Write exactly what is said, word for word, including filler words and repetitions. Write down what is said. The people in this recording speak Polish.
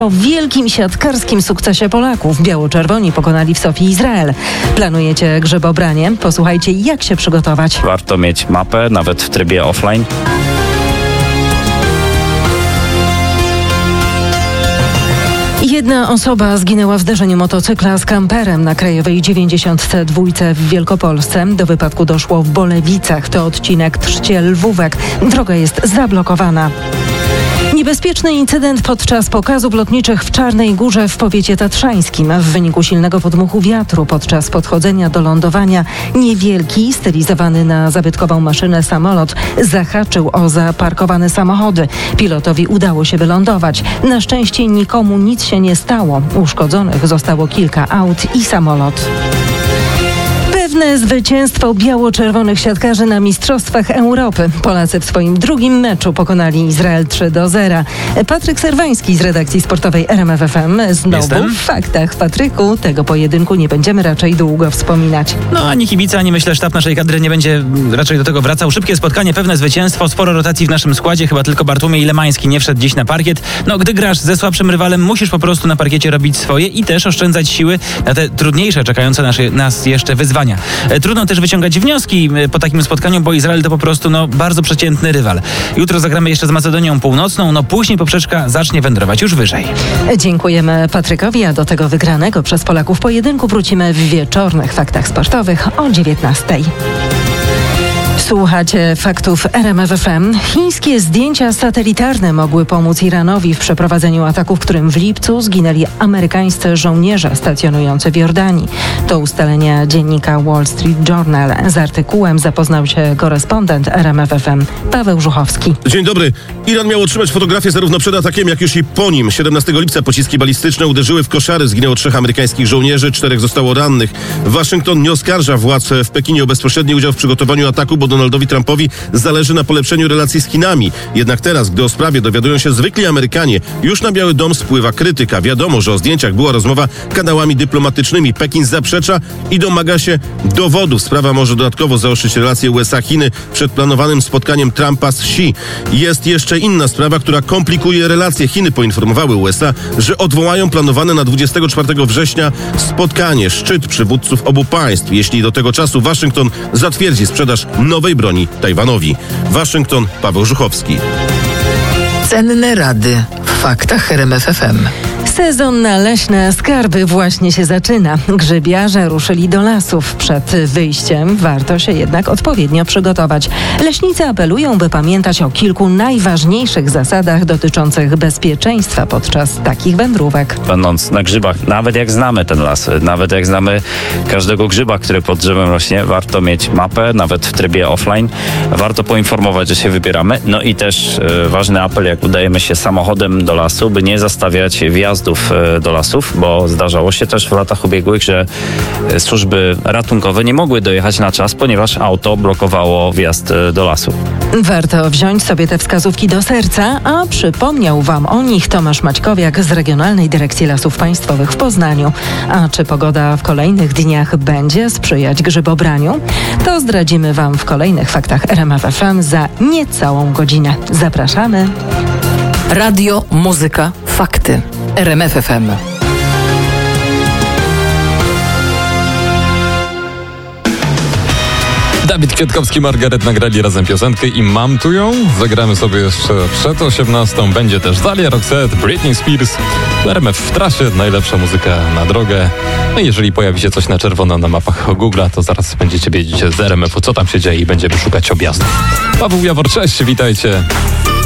O wielkim siatkarskim sukcesie Polaków. Biało-czerwoni pokonali w Sofii Izrael. Planujecie grzebobranie? Posłuchajcie, jak się przygotować. Warto mieć mapę, nawet w trybie offline. Jedna osoba zginęła w zderzeniu motocykla z kamperem na Krajowej dziewięćdziesiąt dwa w Wielkopolsce. Do wypadku doszło w Bolewicach. To odcinek Trzciel-Lwówek. Droga jest zablokowana. Niebezpieczny incydent podczas pokazów lotniczych w Czarnej Górze w powiecie tatrzańskim. W wyniku silnego podmuchu wiatru podczas podchodzenia do lądowania niewielki, stylizowany na zabytkową maszynę samolot zahaczył o zaparkowane samochody. Pilotowi udało się wylądować. Na szczęście nikomu nic się nie stało. Uszkodzonych zostało kilka aut i samolot. Pewne zwycięstwo biało-czerwonych siatkarzy na Mistrzostwach Europy. Polacy w swoim drugim meczu pokonali Izrael trzy do zera. Patryk Serwański z redakcji sportowej R M F F M. Znowu Jestem. w faktach. Patryku, tego pojedynku nie będziemy raczej długo wspominać. No ani kibica, ani myślę sztab naszej kadry nie będzie raczej do tego wracał. Szybkie spotkanie, pewne zwycięstwo, sporo rotacji w naszym składzie. Chyba tylko Bartłomiej Lemański nie wszedł dziś na parkiet. No gdy grasz ze słabszym rywalem, musisz po prostu na parkiecie robić swoje i też oszczędzać siły na te trudniejsze, czekające nasze, nas jeszcze wyzwania. E, trudno też wyciągać wnioski e, po takim spotkaniu, bo Izrael to po prostu no, bardzo przeciętny rywal. Jutro zagramy jeszcze z Macedonią Północną, no później poprzeczka zacznie wędrować już wyżej. Dziękujemy Patrykowi, a do tego wygranego przez Polaków pojedynku wrócimy w wieczornych faktach sportowych o dziewiętnastej. Słuchacie faktów R M F F M. Chińskie zdjęcia satelitarne mogły pomóc Iranowi w przeprowadzeniu ataku, w którym w lipcu zginęli amerykańscy żołnierze stacjonujący w Jordanii. To ustalenia dziennika Wall Street Journal. Z artykułem zapoznał się korespondent R M F F M Paweł Żuchowski. Dzień dobry. Iran miał otrzymać fotografię zarówno przed atakiem, jak już i po nim. siedemnastego lipca pociski balistyczne uderzyły w koszary. Zginęło trzech amerykańskich żołnierzy, czterech zostało rannych. Waszyngton nie oskarża władz w Pekinie o bezpośredni udział w przygotowaniu ataku, bo Donaldowi Trumpowi zależy na polepszeniu relacji z Chinami. Jednak teraz, gdy o sprawie dowiadują się zwykli Amerykanie, już na Biały Dom spływa krytyka. Wiadomo, że o zdjęciach była rozmowa kanałami dyplomatycznymi. Pekin zaprzecza i domaga się dowodów. Sprawa może dodatkowo zaostrzyć relacje U S A-Chiny przed planowanym spotkaniem Trumpa z Xi. Jest jeszcze inna sprawa, która komplikuje relacje. Chiny poinformowały U S A, że odwołają planowane na dwudziestego czwartego września spotkanie, szczyt przywódców obu państw. Jeśli do tego czasu Waszyngton zatwierdzi sprzedaż nowej broni Tajwanowi. Waszyngton, Paweł Żuchowski. Cenne rady w faktach R M F F M. Sezon na leśne skarby właśnie się zaczyna. Grzybiarze ruszyli do lasów. Przed wyjściem warto się jednak odpowiednio przygotować. Leśnicy apelują, by pamiętać o kilku najważniejszych zasadach dotyczących bezpieczeństwa podczas takich wędrówek. Będąc na grzybach, nawet jak znamy ten las, nawet jak znamy każdego grzyba, który pod drzewem rośnie, warto mieć mapę, nawet w trybie offline. Warto poinformować, że się wybieramy. No i też e, ważny apel, jak udajemy się samochodem do lasu, by nie zastawiać wjazdów do lasów, bo zdarzało się też w latach ubiegłych, że służby ratunkowe nie mogły dojechać na czas, ponieważ auto blokowało wjazd do lasu. Warto wziąć sobie te wskazówki do serca, a przypomniał Wam o nich Tomasz Maćkowiak z Regionalnej Dyrekcji Lasów Państwowych w Poznaniu. A czy pogoda w kolejnych dniach będzie sprzyjać grzybobraniu? To zdradzimy Wam w kolejnych faktach R M F F M za niecałą godzinę. Zapraszamy. Radio, muzyka, fakty. R M F F M. Dawid Kwiatkowski, Margaret nagrali razem piosenkę i mam tu ją. Zagramy sobie jeszcze przed osiemnastą. Będzie też Dalia, Roxette, Britney Spears. R M F w trasie, najlepsza muzyka na drogę. No i jeżeli pojawi się coś na czerwono na mapach Google'a, to zaraz będziecie wiedzieć z R M F-u, co tam się dzieje i będziemy szukać objazdów. Paweł Jawor, cześć, witajcie.